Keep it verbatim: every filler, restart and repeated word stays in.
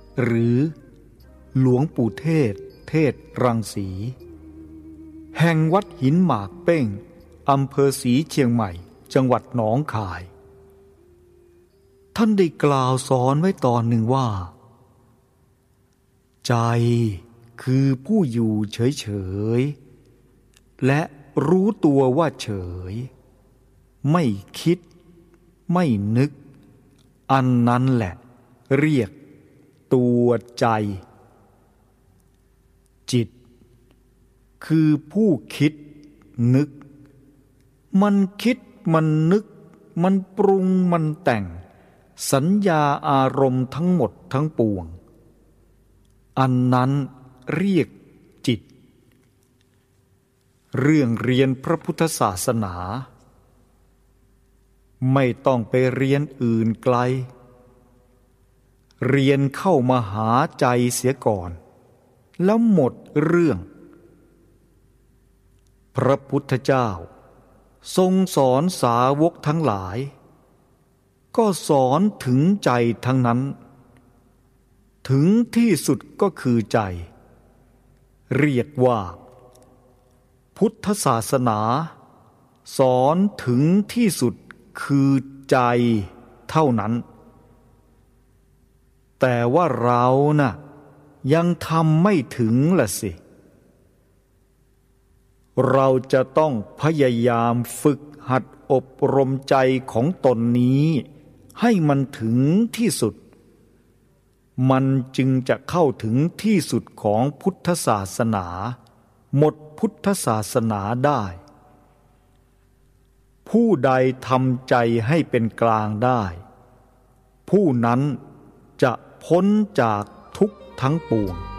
หรือหลวงปู่เทศเทศรังสีแห่งวัดหินหมากเป้งอำเภอศรีเชียงใหม่จังหวัดหนองคายท่านได้กล่าวสอนไว้ตอนหนึ่งว่าใจคือผู้อยู่เฉยๆและรู้ตัวว่าเฉยไม่คิดไม่นึกอันนั้นแหละเรียกตัวใจจิตคือผู้คิดนึกมันคิดมันนึกมันปรุงมันแต่งสัญญาอารมณ์ทั้งหมดทั้งปวงอันนั้นเรียกจิตเรื่องเรียนพระพุทธศาสนาไม่ต้องไปเรียนอื่นไกลเรียนเข้ามาหาใจเสียก่อนแล้วหมดเรื่องพระพุทธเจ้าทรงสอนสาวกทั้งหลายก็สอนถึงใจทั้งนั้นถึงที่สุดก็คือใจเรียกว่าพุทธศาสนาสอนถึงที่สุดคือใจเท่านั้นแต่ว่าเราน่ะยังทำไม่ถึงล่ะสิเราจะต้องพยายามฝึกหัดอบรมใจของตนนี้ให้มันถึงที่สุดมันจึงจะเข้าถึงที่สุดของพุทธศาสนาหมดพุทธศาสนาได้ผู้ใดทำใจให้เป็นกลางได้ผู้นั้นจะพ้นจากทุกข์ทั้งปวง